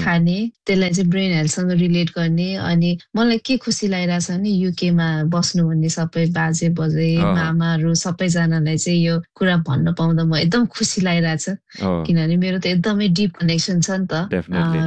खाने त्यसलाई चाहिँ ब्रेन हेल्थसँग रिलेट गर्ने अनि मलाई के खुसी लागिरहेछ भने युकेमा बस्नु भन्ने सबै बाजे बजे मामाहरू सबैजनालाई चाहिँ यो कुरा भन्न पाउँदा म एकदम खुसी लागिरहेछ किनभने मेरो त एकदमै डिप कनेक्सन छ नि त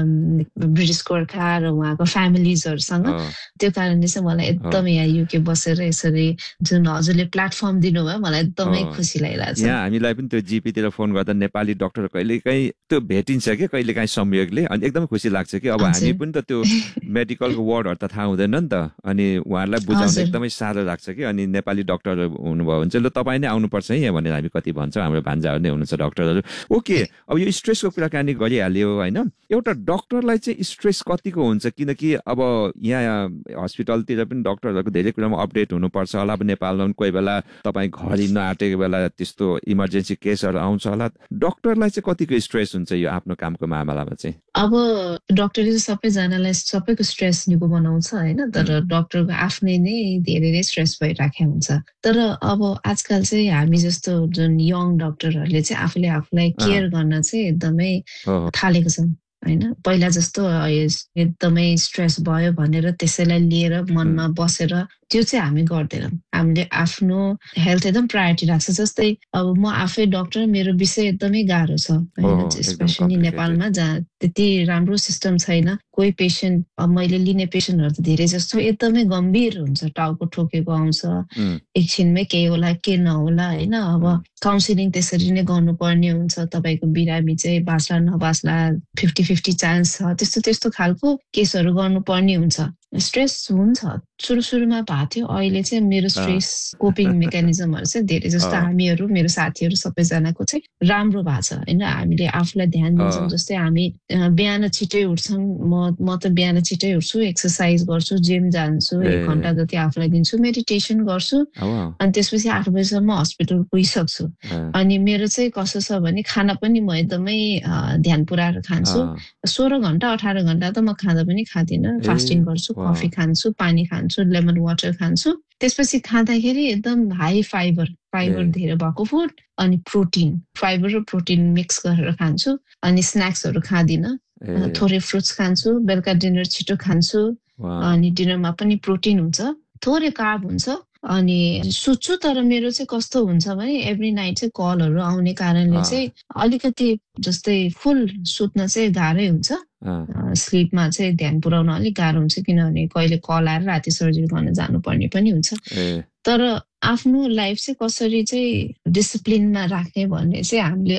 ब्रिटिस गोर्खा र उहाँको फ्यामिलिजहरूसँग त्यो कारणले चाहिँ मलाई एकदमै यहाँ युके बसेर यसरी जुन हजुरले प्लेटफर्म दिनुभयो मलाई एकदमै खुसी लागिरहेछ यहाँ हामीलाई पनि त्यो जिपीतिर फोन गर्दा नेपाली डाक्टर कहिलेकाहीँ त्यो भेटिन्छ कि कहिलेकाहीँ संयोगले अनि एकदमै खुसी लाग्छ कि अब हामी पनि त त्यो मेडिकलको वर्डहरू त थाहा हुँदैन नि त अनि उहाँहरूलाई बुझाउन एकदमै साह्रो लाग्छ कि अनि नेपाली डाक्टर हुनुभयो भने चाहिँ ल तपाईँ नै आउनुपर्छ है भनेर हामी कति भन्छौँ हाम्रो भान्जाहरू नै हुनुहुन्छ डाक्टरहरू ओके अब यो स्ट्रेसको कुराकानी गरिहाल्यो होइन एउटा डाक्टरलाई चाहिँ स्ट्रेस कतिको हुन्छ किनकि अब यहाँ हस्पिटलतिर पनि डाक्टरहरूको धेरै कुरामा अपडेट हुनुपर्छ होला अब नेपालमा पनि कोही बेला तपाईँ घर हिँड्न आँटेको बेला त्यस्तो इमर्जेन्सी केसहरू आउँछ होला डाक्टरलाई चाहिँ कतिको स्ट्रेस हुन्छ यो आफ्नो कामको मामलामा चाहिँ अब डाक्टरले चाहिँ सबैजनालाई सबैको स्ट्रेस निको बनाउँछ होइन तर डाक्टरको आफ्नै नै धेरै नै स्ट्रेस भइराखेको हुन्छ तर अब आजकल चाहिँ हामी जस्तो जुन यङ डाक्टरहरूले चाहिँ आफूले आफूलाई केयर गर्न चाहिँ एकदमै थालेको छौँ होइन पहिला जस्तो एकदमै स्ट्रेस भयो भनेर त्यसैलाई लिएर मनमा बसेर त्यो चाहिँ हामी गर्दैनौँ हामीले आफ्नो हेल्थ एकदम प्रायोरिटी राख्छ जस्तै अब म आफै डाक्टर मेरो विषय एकदमै गाह्रो छ होइन स्पेसली नेपालमा जहाँ त्यति राम्रो सिस्टम छैन कोही पेसेन्ट अब मैले लिने पेसेन्टहरू त धेरै जस्तो एकदमै गम्भीर हुन्छ टाउको ठोकेको आउँछ एकछिनमै केही होला के नहोला होइन अब काउन्सिलिङ त्यसरी नै गर्नुपर्ने हुन्छ तपाईँको बिरामी चाहिँ बाँच्ला नबाँच्ला 50-50 चान्स छ त्यस्तो खालको केसहरू गर्नुपर्ने हुन्छ स्ट्रेस हुन्छ सुरुमा भएको थियो अहिले चाहिँ मेरो स्ट्रेस कोपिङ मेकानिजमहरू चाहिँ धेरै जस्तो हामीहरू मेरो साथीहरू सबैजनाको चाहिँ राम्रो भएको छ होइन हामीले आफूलाई ध्यान दिन्छौँ जस्तै हामी बिहान छिटै उठ्छौँ म त बिहान छिटै उठ्छु एक्सर्साइज गर्छु जिम जान्छु 1 घन्टा जति आफूलाई दिन्छु मेडिटेसन गर्छु अनि त्यसपछि 8 बजीसम्म हस्पिटल पुगिसक्छु अनि मेरो चाहिँ कस्तो छ भने खाना पनि म एकदमै ध्यान पुऱ्याएर खान्छु 16 घन्टा 18 घन्टा त म खाँदा पनि खाँदिनँ फास्टिङ गर्छु कफी खान्छु पानी खान्छु लेमन वाटर खान्छु त्यसपछि खाँदाखेरि एकदम हाई फाइबर धेरै भएको फुड अनि प्रोटिन फाइबर र प्रोटिन मिक्स गरेर खान्छु अनि स्न्याक्सहरू खाँदिनँ थोरै फ्रुट्स खान्छु बेलुका डिनर छिटो खान्छु अनि डिनरमा पनि प्रोटिन हुन्छ थोरै कार्ब हुन्छ अनि सुत्छु तर मेरो चाहिँ कस्तो हुन्छ भने एभ्री नाइट चाहिँ कलहरू आउने कारणले चाहिँ अलिकति जस्तै फुल सुत्न चाहिँ गाह्रै हुन्छ स्लिपमा चाहिँ ध्यान पुर्याउन अलिक गाह्रो हुन्छ किनभने कहिले कल आएर राति सर्जरी गर्न जानुपर्ने पनि हुन्छ तर आफ्नो लाइफ चाहिँ कसरी चाहिँ डिसिप्लिनमा राख्ने भन्ने चाहिँ हामीले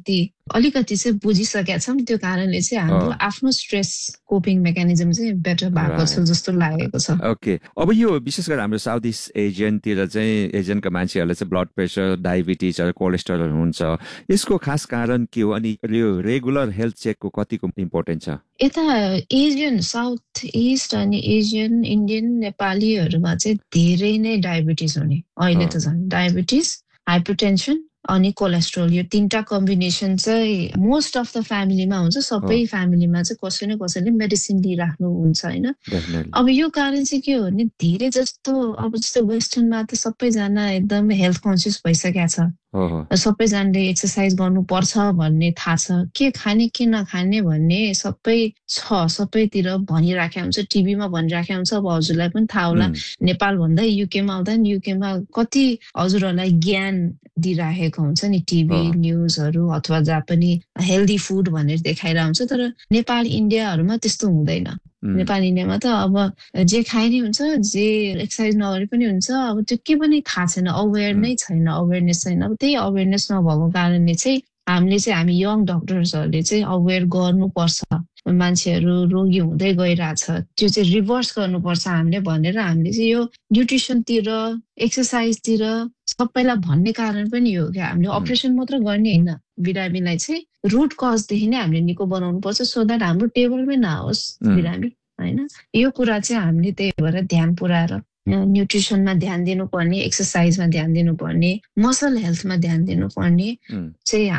अलिकति चाहिँ बुझिसकेका छौँ त्यो कारणले चाहिँ हाम्रो आफ्नो स्ट्रेस कोपिङ मेकानिजम चाहिँ बेटर भएको छ जस्तो लागेको छ ओके अब यो विशेष गरी हाम्रो साउथ इस्ट एजियनतिर चाहिँ एजियनका मान्छेहरूलाई चाहिँ ब्लड प्रेसर डायबिटिज कोलेस्ट्रोल हुन्छ यसको खास कारण के हो अनि यो रेगुलर हेल्थ चेकको कतिको इम्पोर्टेन्ट छ यता एजियन साउथ इस्ट अनि एजियन इन्डियन नेपालीहरूमा चाहिँ धेरै नै डायबिटिज हुने अहिले त झन् डायबिटिज हाइपरटेन्सन अनि कोलेस्ट्रोल यो 3टा कम्बिनेसन चाहिँ मोस्ट अफ द फ्यामिलीमा हुन्छ सबै फ्यामिलीमा चाहिँ कसै न कसैले मेडिसिन लिइराख्नु हुन्छ होइन अब यो कारण चाहिँ के हो भने धेरै जस्तो अब जस्तो वेस्टर्नमा त सबैजना एकदम हेल्थ कन्सियस भइसकेका छ सबैजनाले एक्सर्साइज गर्नुपर्छ भन्ने थाहा छ के खाने के नखाने भन्ने सबैतिर भनिराखेको हुन्छ टिभीमा भनिराखेको हुन्छ अब हजुरलाई पनि थाहा होला नेपाल भन्दा युकेमा आउँदा नि युकेमा कति हजुरहरूलाई ज्ञान दिइराखेको हुन्छ नि टिभी न्युजहरू अथवा जहाँ पनि हेल्दी फुड भनेर देखाइरहेको हुन्छ तर नेपाल इन्डियाहरूमा त्यस्तो हुँदैन नेपाल इन्डियामा त अब जे खाइ नै हुन्छ जे एक्सर्साइज नगरे पनि हुन्छ अब त्यो के पनि थाहा छैन अवेरनेस छैन अब त्यही अवेरनेस नभएको कारणले चाहिँ हामी यङ डक्टर्सहरूले चाहिँ अवेर गर्नुपर्छ मान्छेहरू रोगी हुँदै गइरहेछ त्यो चाहिँ रिभर्स गर्नुपर्छ हामीले भनेर हामीले चाहिँ यो न्युट्रिसनतिर एक्सर्साइजतिर सबैलाई भन्ने कारण पनि हो क्या हामीले अपरेसन मात्र गर्ने होइन बिरामीलाई चाहिँ रुट कजदेखि नै हामीले निको बनाउनु पर्छ सो द्याट हाम्रो टेबलमै नहोस् बिरामी होइन यो कुरा चाहिँ हामीले त्यही भएर ध्यान पुऱ्याएर न्युट्रिसनमा ध्यान दिनुपर्ने एक्सर्साइजमा ध्यान दिनुपर्ने मसल हेल्थमा ध्यान दिनुपर्ने चाहिँ हामीले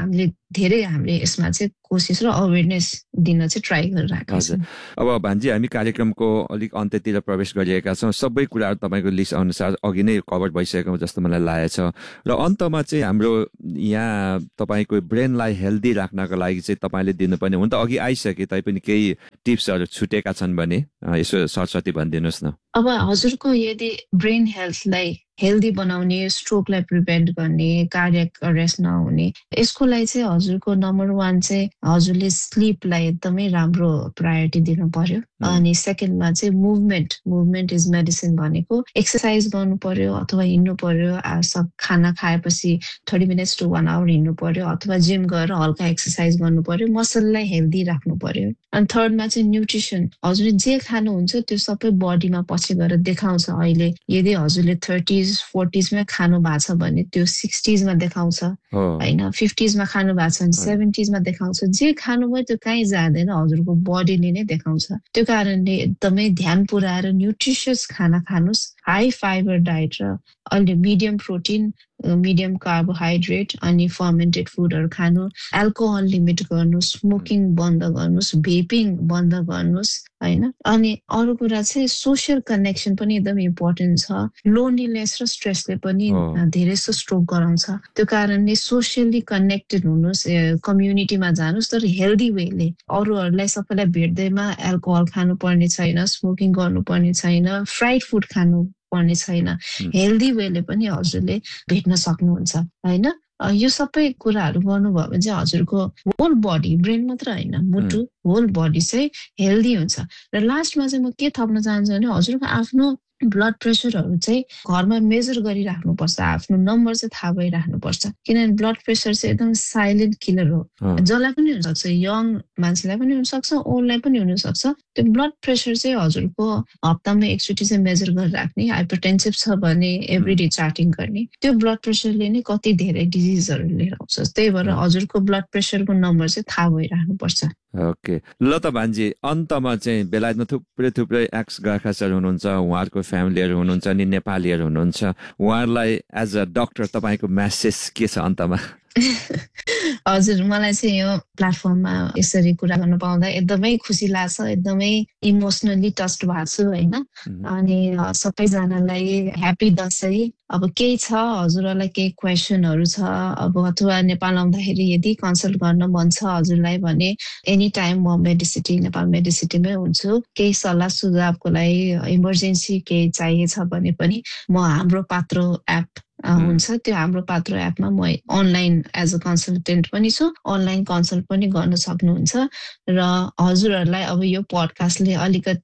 धेरै हामीले यसमा चाहिँ कोसिस र अवेरनेस दिन चाहिँ ट्राई गरिरहेका छौँ। अब भान्जी हामी कार्यक्रमको अलिक अन्त्यतिर प्रवेश गरिएका छौँ। सबै कुराहरू तपाईँको लिस्ट अनुसार अघि नै कभर भइसकेको जस्तो मलाई लागेको छ। र अन्तमा चाहिँ हाम्रो यहाँ तपाईँको ब्रेनलाई हेल्दी राख्नको लागि चाहिँ तपाईँले दिनुपर्ने हुन त अघि आइसके तैपनि केही टिप्सहरू छुटेका छन् भने यसो सरस्वती भनिदिनुहोस् न। अब हजुरको यदि ब्रेन हेल्थलाई हेल्दी बनाउने, स्ट्रोकलाई प्रिभेन्ट गर्ने, कार्डियक अरेस्ट नहुने, यसको लागि चाहिँ हजुरको नम्बर 1 चाहिँ हजुरले स्लिपलाई एकदमै राम्रो प्रायोरिटी दिनु पर्यो। अनि सेकेन्डमा चाहिँ मुभमेन्ट इज मेडिसिन भनेको एक्सर्साइज गर्नु पर्यो अथवा हिँड्नु पर्यो। सब खाना खाएपछि 30 मिनट्स टु 1 आवर हिँड्नु पर्यो अथवा जिम गएर हल्का एक्सर्साइज गर्नु पर्यो, मसललाई हेल्दी राख्नु पर्यो। अनि थर्डमा चाहिँ न्युट्रिसन, हजुरले जे खानुहुन्छ त्यो सबै बडीमा पछि गएर देखाउँछ। अहिले यदि हजुरले 30s 40s मा खानु भएको छ भने त्यो 60s मा देखाउँछ होइन, 50s मा खानु भएको छ भने 70s मा देखाउँछ। जे खानुभयो त्यो कहीँ जाँदैन, हजुरको बडीले नै देखाउँछ। त्यो कारणले एकदमै ध्यान पुर्याएर न्युट्रिसियस खाना खानुहोस्, हाई फाइबर डाइट र अलि मिडियम प्रोटिन, मिडियम कार्बोहाइड्रेट अनि फर्मेन्टेड फुडहरू खानु, एल्कोहल लिमिट गर्नु, स्मोकिङ बन्द गर्नुहोस्, भेपिङ बन्द गर्नुहोस् होइन। अनि अरू कुरा चाहिँ सोसियल कनेक्सन पनि एकदम इम्पोर्टेन्ट छ। लोनलीनेस र स्ट्रेसले पनि धेरै जस्तो स्ट्रोक गराउँछ। त्यो कारणले सोसियली कनेक्टेड हुनुहोस्, कम्युनिटीमा जानुहोस् तर हेल्दी वेले। अरूहरूलाई सबैलाई भेट्दैमा एल्कोहल खानु पर्ने छैन, स्मोकिङ गर्नुपर्ने छैन, फ्राइड फुड खानु पर्ने छैन। हेल्दी वेले पनि हजुरले भेट्न सक्नुहुन्छ होइन। यो सबै कुराहरू गर्नुभयो भने चाहिँ हजुरको होल बडी, ब्रेन मात्र होइन मुटु होल बडी चाहिँ हेल्दी हुन्छ। र लास्टमा चाहिँ म के थप्न चाहन्छु भने हजुरको आफ्नो ब्लड प्रेसरहरू चाहिँ घरमा मेजर गरिराख्नुपर्छ, आफ्नो नम्बर चाहिँ थाहा भइराख्नुपर्छ। किनभने ब्लड प्रेसर चाहिँ एकदम साइलेन्ट किलर हो, जसलाई पनि हुनसक्छ, यङ मान्छेलाई पनि हुनसक्छ, ओल्डलाई पनि हुनसक्छ। त्यो ब्लड प्रेसर चाहिँ हजुरको हप्तामा एकचोटि चाहिँ मेजर गरिराख्ने, हाइपरटेन्सिभ छ भने एभ्रिडे चार्टिङ गर्ने। त्यो ब्लड प्रेसरले नै कति धेरै डिजिजहरू लिएर आउँछ। त्यही भएर हजुरको ब्लड प्रेसरको नम्बर चाहिँ थाहा भइराख्नुपर्छ। ओके, ल त भान्जी, अन्तमा चाहिँ बेलायतमा थुप्रै एक्स गार्खासहरू हुनुहुन्छ, उहाँहरूको फ्यामिलीहरू हुनुहुन्छ अनि नेपालीहरू हुनुहुन्छ, उहाँहरूलाई एज अ डक्टर तपाईँको मेसेज के छ अन्तमा? हजुर, मलाई चाहिँ यो प्लेटफर्ममा यसरी कुरा गर्न पाउँदा एकदमै खुसी लाग्छ, एकदमै इमोसनली टच्ड भएको छु होइन। अनि सबैजनालाई ह्याप्पी दसैँ। अब केही छ हजुरहरूलाई केही क्वेसनहरू छ अब अथवा नेपाल आउँदाखेरि यदि कन्सल्ट गर्न मन छ हजुरलाई भने एनी टाइम म मेडिसिटी, नेपाल मेडिसिटीमै हुन्छु। केही सल्लाह सुझावको लागि इमर्जेन्सी केही चाहिएछ भने पनि म हाम्रो पात्रो एप हुन्छ, त्यो हाम्रो पात्रो एपमा म अनलाइन एज अ कन्सल्टेन्ट पनि छु, अनलाइन कन्सल्ट पनि गर्न सक्नुहुन्छ। र हजुरहरूलाई अब यो पडकास्टले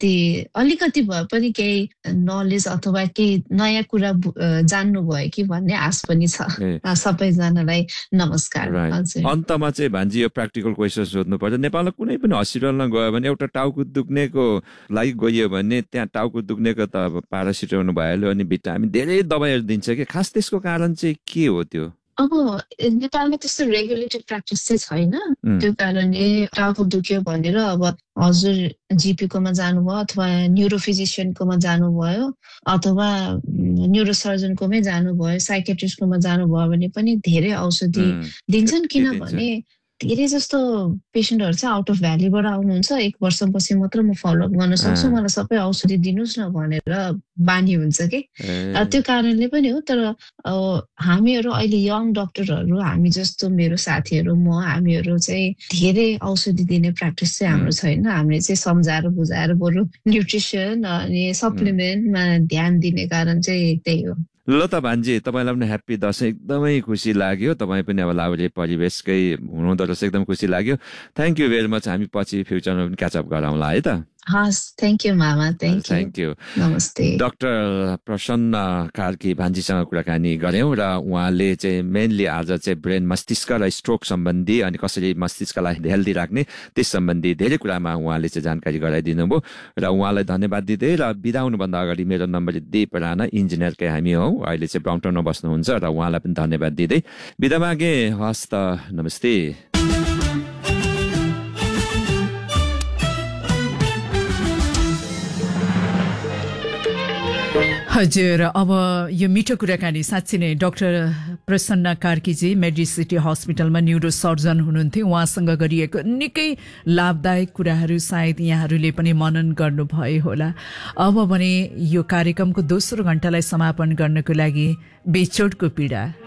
अलिकति भए पनि केही नलेज अथवा केही नयाँ कुरा जान्नुभयो कि भन्ने आश पनि छ। सबैजनालाई नमस्कार। अन्तमा चाहिँ भान्जी यो प्र्याक्टिकल क्वेसन सोध्नु पर्छ। नेपालमा कुनै पनि हस्पिटलमा गयो भने एउटा टाउको दुख्नेको लागि गइयो भने त्यहाँ टाउको दुख्नेको त प्यारासिटामोल भइहाल्यो अनि भिटामिन धेरै दबाईहरू दिन्छ कि, खास त्यसको कारण चाहिँ के हो त्यो? अब नेपालमा त्यस्तो रेगुलेटेड प्र्याक्टिस चाहिँ छैन। त्यो कारणले टाउको दुख्यो भनेर अब हजुर जिपीकोमा जानुभयो अथवा न्युरोफिजिसियनकोमा जानुभयो अथवा न्युरोसर्जनकोमै जानुभयो, साइकेट्रिस्टकोमा जानुभयो भने पनि धेरै औषधि दिन्छन्। किनभने धेरै जस्तो पेसेन्टहरू चाहिँ आउट अफ भ्यालीबाट आउनुहुन्छ, 1 वर्षपछि मात्र म फलोअप गर्न सक्छु, मलाई सबै औषधि दिनुहोस् न भनेर बानी हुन्छ कि। त्यो कारणले पनि हो। तर हामीहरू अहिले यङ डक्टरहरू, हामी जस्तो मेरो साथीहरू हामीहरू चाहिँ धेरै औषधि दिने प्र्याक्टिस चाहिँ हाम्रो छैन। हामीले चाहिँ सम्झाएर बुझाएर बरु न्युट्रिसन अनि सप्लिमेन्टमा ध्यान दिने कारण चाहिँ त्यही हो। ल त भान्जी, तपाईँलाई पनि ह्याप्पी दसैँ। एकदमै खुसी लाग्यो, तपाईँ पनि अब लाउरे परिवेशकै हुनुहुँदो रहेछ, एकदम खुसी लाग्यो। Thank you very much. हामी पछि फ्युचरमा पनि क्याचअप गराउँला है त। हस्, थ्याङ्क यू मामा, थ्याङ्क यू। नमस्ते। डाक्टर प्रसन्न कार्की भान्जीसँग कुराकानी गऱ्यौँ र उहाँले चाहिँ मेनली आज चाहिँ ब्रेन, मस्तिष्क र स्ट्रोक सम्बन्धी अनि कसरी मस्तिष्कलाई हेल्दी राख्ने त्यस सम्बन्धी धेरै कुरामा उहाँले चाहिँ जानकारी गराइदिनु भयो र उहाँलाई धन्यवाद दिँदै र बिदा हुनुभन्दा अगाडि मेरो नम्बर दिप राणा, इन्जिनियरकै हामी हौ, अहिले चाहिँ ब्राम्पटनमा बस्नुहुन्छ र उहाँलाई पनि धन्यवाद दिँदै बिदा मागे। हस् त, नमस्ते। हजुर, अब यो मिठो कुराकानी साँच्चै नै डाक्टर प्रसन्न कार्कीजी मेडिसिटी हस्पिटलमा न्युरो सर्जन हुनुहुन्थ्यो। उहाँसँग गरिएको निकै लाभदायक कुराहरू सायद यहाँहरूले पनि मनन गर्नुभयो होला। अब भने यो कार्यक्रमको दोस्रो घण्टालाई समापन गर्नको लागि बेचोटको पीडा